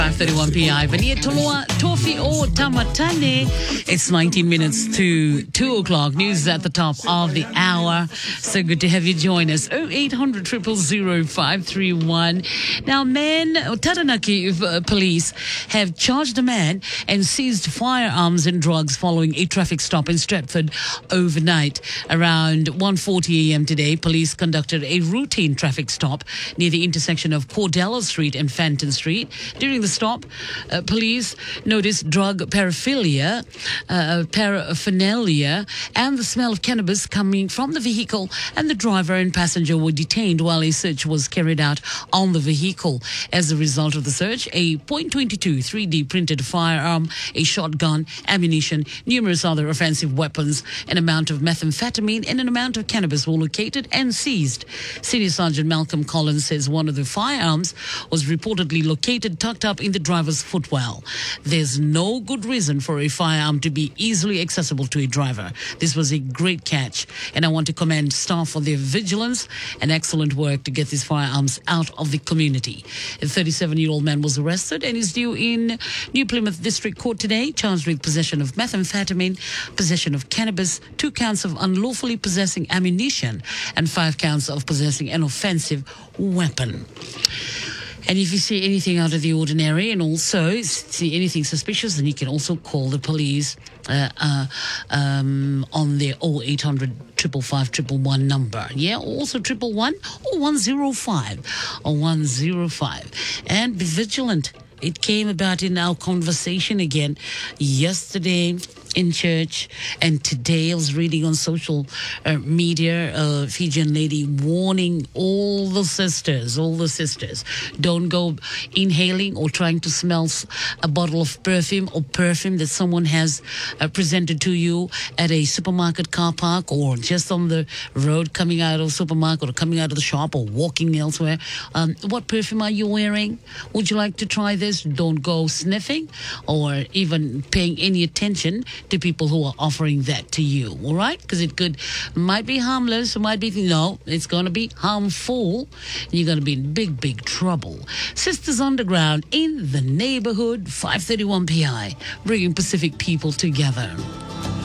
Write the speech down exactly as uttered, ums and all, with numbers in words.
five thirty-one P I. Vania Toloa, Tofi o Tamatane. It's nineteen minutes to two o'clock. News at the top of the hour. So good to have you join us. oh eight hundred, zero zero zero, five three one. Now, men, Taranaki uh, police have charged a man and seized firearms and drugs following a traffic stop in Stratford overnight. Around one forty a.m. today, police conducted a routine traffic stop near the intersection of Cordella Street and Fenton Street. During the stop, uh, police noticed drug paraphernalia, uh, paraphernalia and the smell of cannabis coming from the vehicle, and the driver and passenger were detained while a search was carried out on the vehicle. As a result of the search, a point two two three D printed firearm, a shotgun, ammunition, numerous other offensive weapons, an amount of methamphetamine and an amount of cannabis were located and seized. Senior Sergeant Malcolm Collins says one of the firearms was reportedly located tucked up in the driver's footwell. There's no good reason for a firearm to be easily accessible to a driver. This was a great catch, and I want to commend staff for their vigilance and excellent work to get these firearms out of the community. A thirty-seven-year-old man was arrested and is due in New Plymouth District Court today, charged with possession of methamphetamine, possession of cannabis, two counts of unlawfully possessing ammunition, and five counts of possessing an offensive weapon. And if you see anything out of the ordinary and also see anything suspicious, then you can also call the police uh, uh, um, on their oh eight hundred, five five five, one one one number. Yeah, also one one one or one zero five or one zero five. And be vigilant. It came about in our conversation again yesterday in church, and today I was reading on social uh, media a Fijian lady warning all the sisters, all the sisters, don't go inhaling or trying to smell a bottle of perfume or perfume that someone has uh, presented to you at a supermarket car park or just on the road coming out of the supermarket or coming out of the shop or walking elsewhere. Um, what perfume are you wearing? Would you like to try this? Don't go sniffing or even paying any attention to people who are offering that to you, all right? Because it could, might be harmless, it might be, no, it's going to be harmful. You're going to be in big, big trouble. Sisters Underground in the neighborhood, five thirty-one P I, bringing Pacific people together.